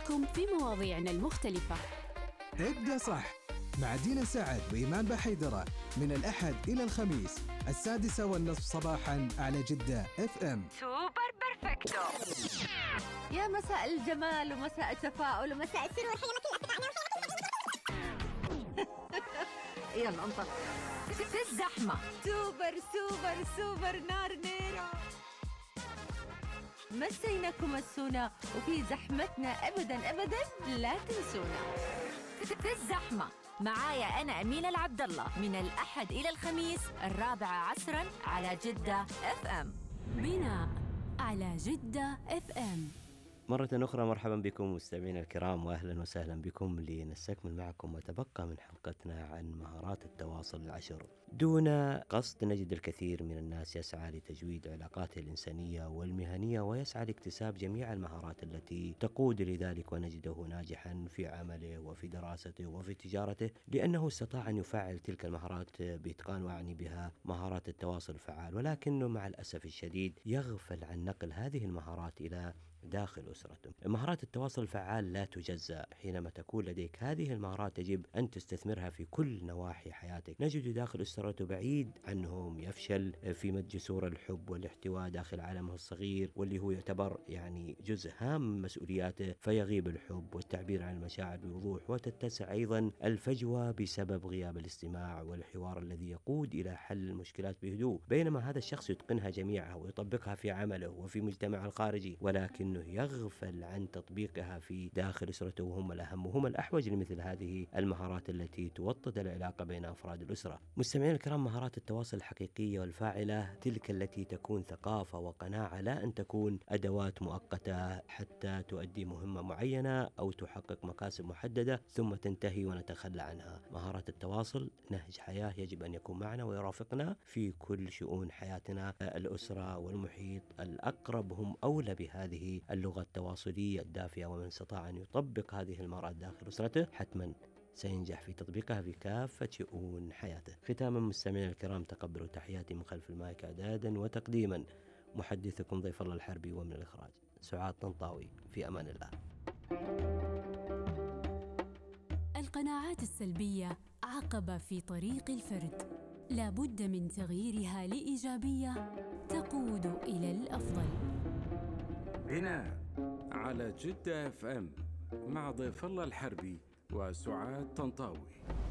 نشارككم في مواضيعنا المختلفة. ابدأ صح مع دينا سعد وإيمان بحيدرة من الأحد إلى الخميس 6:30 صباحا على جدة FM. سوبر بيرفكتو. يا مساء الجمال ومساء التفاؤل ومساء السرور. يلا انطلق في الزحمة. سوبر سوبر سوبر نار نيرة. مسيناكم السونا وفي زحمتنا أبدا لا تنسونا. في الزحمة معايا أنا أمينة العبدالله من الأحد إلى الخميس 4:00 على جدة FM. بناء على جدة FM. مرة أخرى مرحبا بكم مستمعينا الكرام، وأهلا وسهلا بكم لنستكمل معكم وتبقى من حلقتنا عن مهارات التواصل العشر. دون قصد نجد الكثير من الناس يسعى لتجويد علاقاته الإنسانية والمهنية ويسعى لاكتساب جميع المهارات التي تقود لذلك، ونجده ناجحا في عمله وفي دراسته وفي تجارته لأنه استطاع أن يفعل تلك المهارات بإتقان، وأعني بها مهارات التواصل الفعال. ولكنه مع الأسف الشديد يغفل عن نقل هذه المهارات إلى داخل أسرته. مهارات التواصل الفعال لا تجزأ. حينما تكون لديك هذه المهارات يجب أن تستثمرها في كل نواحي حياتك. نجد داخل أسرته بعيد عنهم يفشل في مد جسور الحب والاحتواء داخل عالمه الصغير، واللي هو يعتبر يعني جزء هام من مسؤولياته، فيغيب الحب والتعبير عن المشاعر بوضوح، وتتسع أيضا الفجوة بسبب غياب الاستماع والحوار الذي يقود إلى حل المشكلات بهدوء. بينما هذا الشخص يتقنها جميعها ويطبقها في عمله وفي مجتمعه الخارجي، ولكن أنه يغفل عن تطبيقها في داخل أسرته، وهم الأهم وهم الأحوج لمثل هذه المهارات التي توطد العلاقة بين أفراد الأسرة. مستمعين الكرام، مهارات التواصل الحقيقية والفاعلة تلك التي تكون ثقافة وقناعة، لا أن تكون أدوات مؤقتة حتى تؤدي مهمة معينة أو تحقق مكاسب محددة ثم تنتهي ونتخلى عنها. مهارات التواصل نهج حياة يجب أن يكون معنا ويرافقنا في كل شؤون حياتنا. الأسرة والمحيط الأقرب هم أولى بهذه اللغة التواصلية الدافئة، ومن استطاع أن يطبق هذه المهارات داخل أسرته حتما سينجح في تطبيقها في كافة شؤون حياته. ختاما مستمعينا الكرام، تقبلوا تحياتي من خلف المايك إعدادا وتقديما محدثكم ضيف الله الحربي، ومن الإخراج سعاد طنطاوي. في أمان الله. القناعات السلبية عقبة في طريق الفرد، لا بد من تغييرها لإيجابية تقود إلى الأفضل. بناء على جدة FM مع ضيف الله الحربي وسعاد طنطاوي.